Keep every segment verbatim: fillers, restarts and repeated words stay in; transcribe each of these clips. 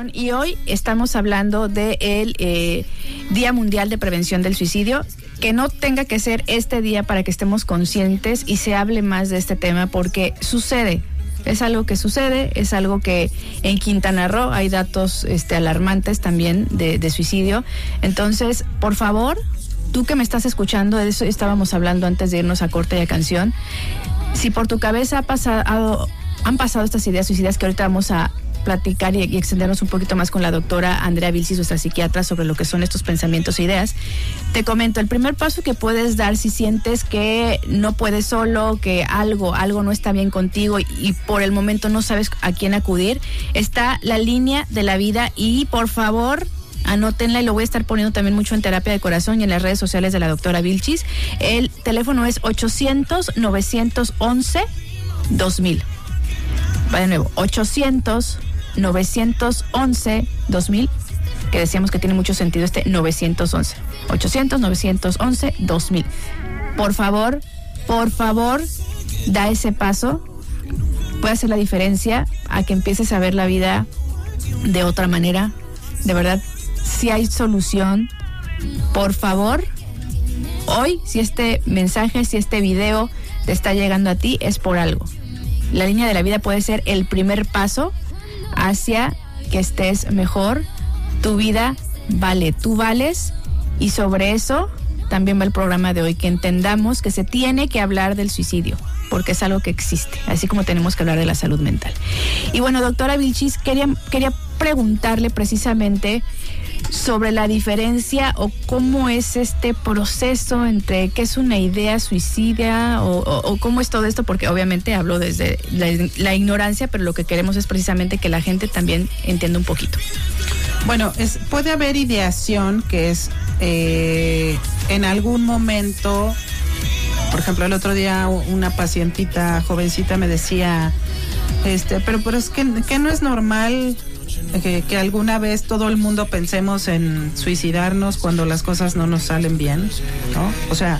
Calderón y hoy estamos hablando del eh, Día Mundial de Prevención del Suicidio. Que no tenga que ser este día para que estemos conscientes y se hable más de este tema porque sucede. Es algo que sucede, es algo que en Quintana Roo hay datos este, alarmantes también de, de suicidio. Entonces, por favor, tú que me estás escuchando, de eso estábamos hablando antes de irnos a corte y a canción. Si por tu cabeza ha pasado, han pasado estas ideas suicidas que ahorita vamos a platicar y, y extendernos un poquito más con la doctora Andrea Vilchis, nuestra psiquiatra, sobre lo que son estos pensamientos e ideas. Te comento, el primer paso que puedes dar si sientes que no puedes solo, que algo, algo no está bien contigo y, y por el momento no sabes a quién acudir, está la línea de la vida y por favor, anótenla y lo voy a estar poniendo también mucho en Terapia de Corazón y en las redes sociales de la doctora Vilchis. El teléfono es ochocientos, novecientos once, dos mil. Va de nuevo, ochocientos, novecientos once, dos mil, que decíamos que tiene mucho sentido este novecientos once. ochocientos, novecientos once, dos mil. Por favor, por favor, da ese paso. Puede hacer la diferencia a que empieces a ver la vida de otra manera. De verdad, si hay solución, por favor, hoy, si este mensaje, si este video te está llegando a ti, es por algo. La línea de la vida puede ser el primer paso hacia que estés mejor. Tu vida vale, tú vales, y sobre eso también va el programa de hoy, que entendamos que se tiene que hablar del suicidio, porque es algo que existe, así como tenemos que hablar de la salud mental. Y bueno, doctora Vilchis, quería, quería preguntarle precisamente sobre la diferencia o cómo es este proceso entre qué es una idea suicida o, o, o cómo es todo esto, porque obviamente hablo desde la, la ignorancia, pero lo que queremos es precisamente que la gente también entienda un poquito. Bueno, es, puede haber ideación que es eh, en algún momento, por ejemplo, el otro día una pacientita jovencita me decía, este, pero, pero es que, que no es normal que, que alguna vez todo el mundo pensemos en suicidarnos cuando las cosas no nos salen bien, ¿no? O sea,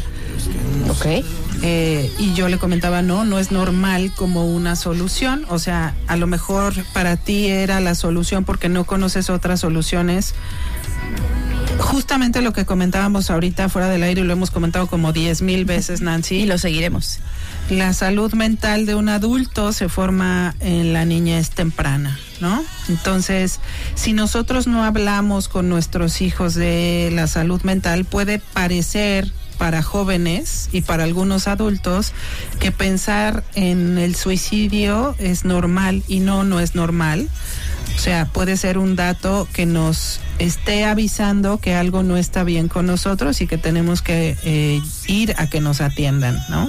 ok. Eh, y yo le comentaba, no, no es normal como una solución, o sea, a lo mejor para ti era la solución porque no conoces otras soluciones. Justamente lo que comentábamos ahorita fuera del aire y lo hemos comentado como diez mil veces, Nancy. Y lo seguiremos. La salud mental de un adulto se forma en la niñez temprana, ¿no? Entonces, si nosotros no hablamos con nuestros hijos de la salud mental, puede parecer para jóvenes y para algunos adultos que pensar en el suicidio es normal y no, no es normal. O sea, puede ser un dato que nos esté avisando que algo no está bien con nosotros y que tenemos que eh, ir a que nos atiendan, ¿no?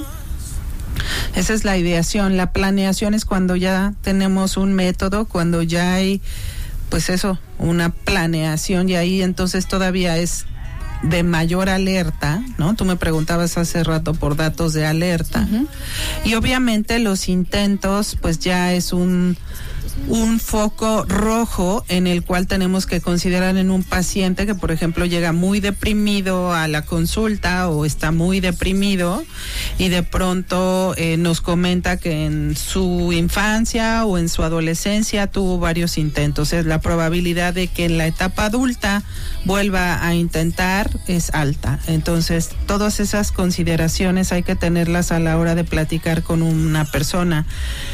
Esa es la ideación. La planeación es cuando ya tenemos un método, cuando ya hay, pues eso, una planeación, y ahí entonces todavía es de mayor alerta, ¿no? Tú me preguntabas hace rato por datos de alerta. Uh-huh. Y obviamente los intentos, pues ya es un un foco rojo en el cual tenemos que considerar en un paciente que, por ejemplo, llega muy deprimido a la consulta o está muy deprimido y de pronto eh, nos comenta que en su infancia o en su adolescencia tuvo varios intentos. Es la probabilidad de que en la etapa adulta vuelva a intentar es alta. Entonces, todas esas consideraciones hay que tenerlas a la hora de platicar con una persona.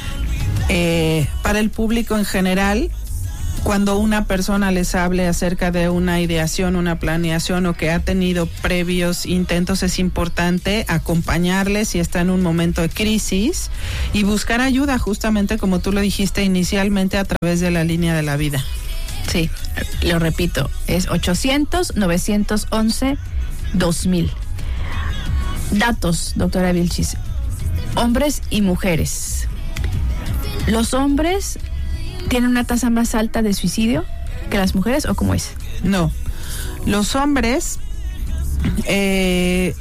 Eh, para el público en general, cuando una persona les hable acerca de una ideación, una planeación o que ha tenido previos intentos, es importante acompañarles si está en un momento de crisis y buscar ayuda, justamente como tú lo dijiste inicialmente, a través de la línea de la vida. Sí, lo repito, es ochocientos, novecientos once, dos mil. Datos, doctora Vilchis. Hombres y mujeres. ¿Los hombres tienen una tasa más alta de suicidio que las mujeres o cómo es? No, los hombres, eh,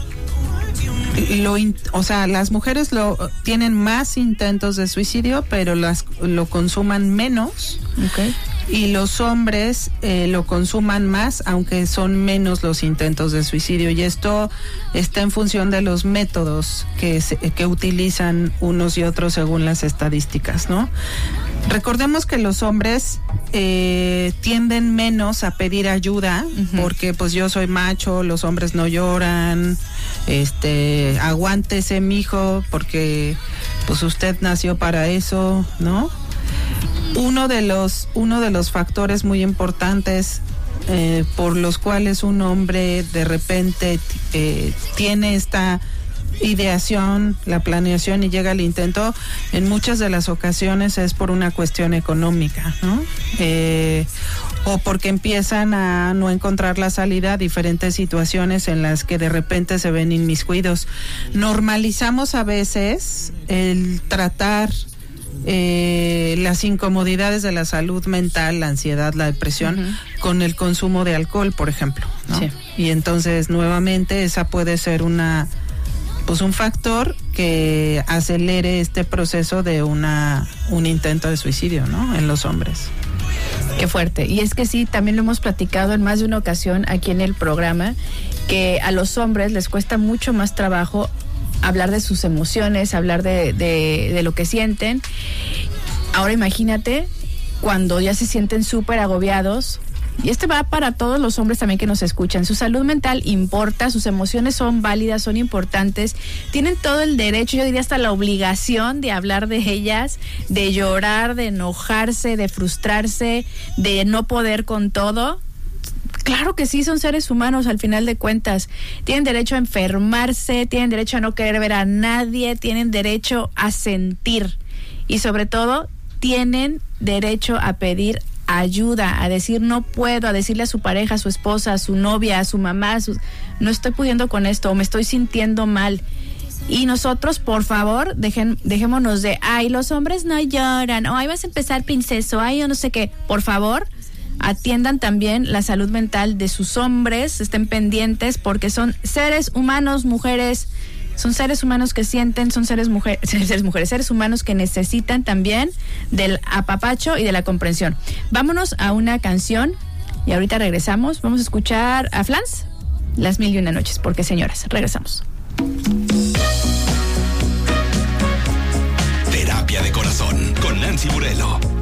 lo, o sea, las mujeres lo tienen más intentos de suicidio, pero las lo consuman menos. Okay. Y los hombres eh, lo consuman más, aunque son menos los intentos de suicidio, y esto está en función de los métodos que, se, que utilizan unos y otros según las estadísticas, ¿no? Recordemos que los hombres eh, tienden menos a pedir ayuda, uh-huh. porque pues yo soy macho, los hombres no lloran, este, aguántese mijo, porque pues usted nació para eso, ¿no? Uno de los, uno de los factores muy importantes eh, por los cuales un hombre de repente eh, tiene esta ideación, la planeación y llega al intento, en muchas de las ocasiones es por una cuestión económica, ¿no? Eh, o porque empiezan a no encontrar la salida a diferentes situaciones en las que de repente se ven inmiscuidos. Normalizamos a veces el tratar eh, las incomodidades de la salud mental, la ansiedad, la depresión, uh-huh. con el consumo de alcohol, por ejemplo, ¿no? Sí. Y entonces nuevamente esa puede ser una pues un factor que acelere este proceso de una un intento de suicidio, ¿no? En los hombres. Qué fuerte. Y es que sí, también lo hemos platicado en más de una ocasión aquí en el programa, que a los hombres les cuesta mucho más trabajo hablar de sus emociones, hablar de, de, de lo que sienten. Ahora imagínate cuando ya se sienten súper agobiados. Y este va para todos los hombres también que nos escuchan. Su salud mental importa, sus emociones son válidas, son importantes. Tienen todo el derecho, yo diría hasta la obligación de hablar de ellas, de llorar, de enojarse, de frustrarse, de no poder con todo. Claro que sí, son seres humanos al final de cuentas. Tienen derecho a enfermarse, tienen derecho a no querer ver a nadie, tienen derecho a sentir. Y sobre todo, tienen derecho a pedir ayuda, a decir no puedo, a decirle a su pareja, a su esposa, a su novia, a su mamá, a su, no estoy pudiendo con esto, o me estoy sintiendo mal. Y nosotros, por favor, dejen, dejémonos de, ay, los hombres no lloran, o ay, vas a empezar princeso, ay, yo no sé qué. Por favor, atiendan también la salud mental de sus hombres, estén pendientes, porque son seres humanos, mujeres, son seres humanos que sienten, son seres mujeres, seres mujeres, seres humanos que necesitan también del apapacho y de la comprensión. Vámonos a una canción y ahorita regresamos. Vamos a escuchar a Flans, Las Mil y Una Noches, porque señoras, regresamos. Terapia de Corazón con Nancy Burelo.